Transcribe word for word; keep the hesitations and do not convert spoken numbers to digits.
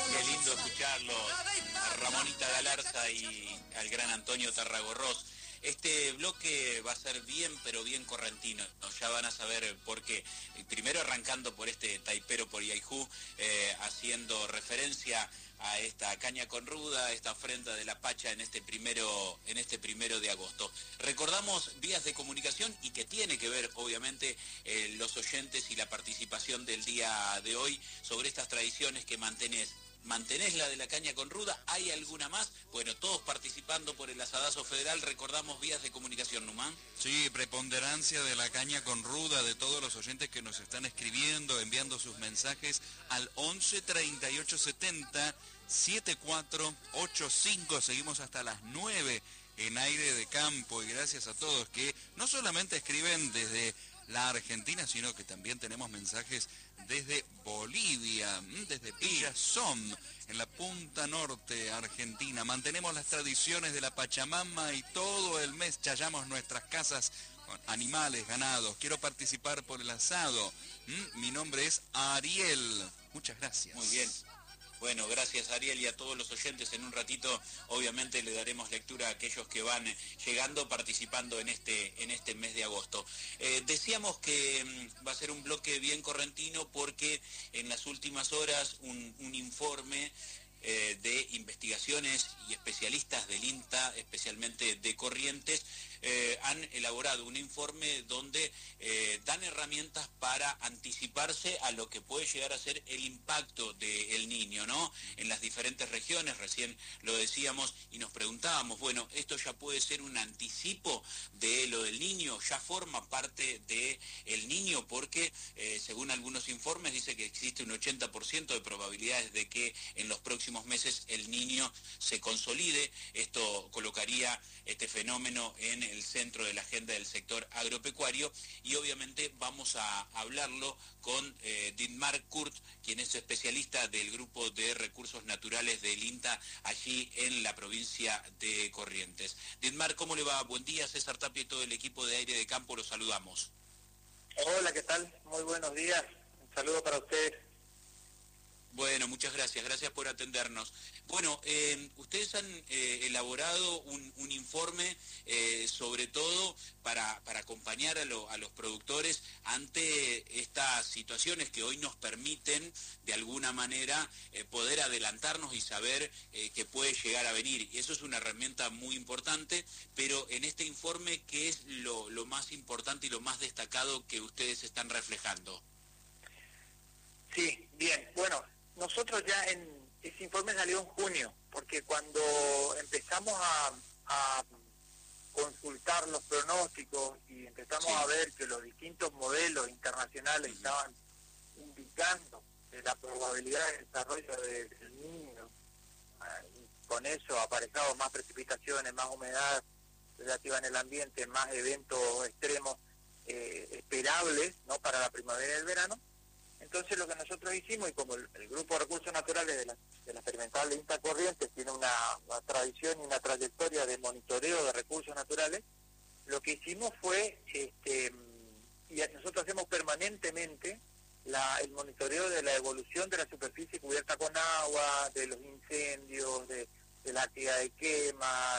Qué lindo escucharlo, a Ramonita Galarza y al gran Antonio Tarragorros. Este bloque va a ser bien, pero bien correntino, ¿no? Ya van a saber por qué. Primero arrancando por este taipero por Yaijú, eh, haciendo referencia a esta caña con ruda, esta ofrenda de la Pacha en este primero, en este primero de agosto. Recordamos vías de comunicación y que tiene que ver, obviamente, eh, los oyentes y la participación del día de hoy sobre estas tradiciones que mantenés. ¿Mantenés la de la caña con ruda? ¿Hay alguna más? Bueno, todos participando por el asadazo federal. Recordamos vías de comunicación, Numán. Sí, preponderancia de la caña con ruda de todos los oyentes que nos están escribiendo, enviando sus mensajes al once treinta y ocho setenta setenta y cuatro ochenta y cinco. Seguimos hasta las nueve en Aire de Campo y gracias a todos que no solamente escriben desde la Argentina, sino que también tenemos mensajes desde Bolivia, desde Villazón, en la punta norte argentina. Mantenemos las tradiciones de la Pachamama y todo el mes chayamos nuestras casas con animales, ganados. Quiero participar por el asado. ¿Mm? Mi nombre es Ariel. Muchas gracias. Muy bien. Bueno, gracias Ariel y a todos los oyentes. En un ratito obviamente le daremos lectura a aquellos que van llegando, participando en este, en este mes de agosto. Eh, decíamos que mm, va a ser un bloque bien correntino porque en las últimas horas un, un informe eh, de investigaciones y especialistas del INTA, especialmente de Corrientes, eh, han elaborado un informe donde eh, dan herramientas para anticiparse a lo que puede llegar a ser el impacto del niño, ¿no? En las diferentes regiones, recién lo decíamos y nos preguntábamos, bueno, esto ya puede ser un anticipo de lo del niño, ya forma parte del niño, porque eh, según algunos informes dice que existe un ochenta por ciento de probabilidades de que en los próximos meses el niño se consolide. Esto colocaría este fenómeno en el centro de la agenda del sector agropecuario y obviamente vamos a hablarlo con eh, Dietmar Kurt, quien es especialista del grupo de recursos naturales del INTA allí en la provincia de Corrientes. Dietmar, ¿cómo le va? Buen día, César Tapia y todo el equipo de Aire de Campo, los saludamos. Hola, ¿qué tal? Muy buenos días. Un saludo para ustedes. Bueno, muchas gracias, gracias por atendernos. Bueno, eh, ustedes han eh, elaborado un, un informe eh, sobre todo para, para acompañar a, lo, a los productores ante estas situaciones que hoy nos permiten de alguna manera eh, poder adelantarnos y saber eh, que puede llegar a venir. Y eso es una herramienta muy importante, pero en este informe, ¿qué es lo, lo más importante y lo más destacado que ustedes están reflejando? Sí, bien, bueno. Nosotros ya en ese informe salió en junio, porque cuando empezamos a, a consultar los pronósticos y empezamos sí. a ver que los distintos modelos internacionales uh-huh. estaban indicando la probabilidad de desarrollo de, del niño, y con eso aparejado más precipitaciones, más humedad relativa en el ambiente, más eventos extremos eh, esperables, ¿no?, para la primavera y el verano. Entonces lo que nosotros hicimos, y como el, el Grupo de Recursos Naturales de la, de la experimental de INTA Corrientes tiene una, una tradición y una trayectoria de monitoreo de recursos naturales, lo que hicimos fue, este, y nosotros hacemos permanentemente la, el monitoreo de la evolución de la superficie cubierta con agua, de los incendios, de, de la actividad de quema,